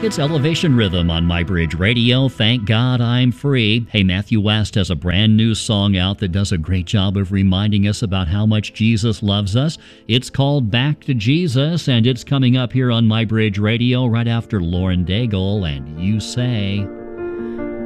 It's Elevation Rhythm on MyBridge Radio. Thank God I'm free. Hey, Matthew West has a brand new song out that does a great job of reminding us about how much Jesus loves us. It's called Back to Jesus, and it's coming up here on MyBridge Radio right after Lauren Daigle and You Say.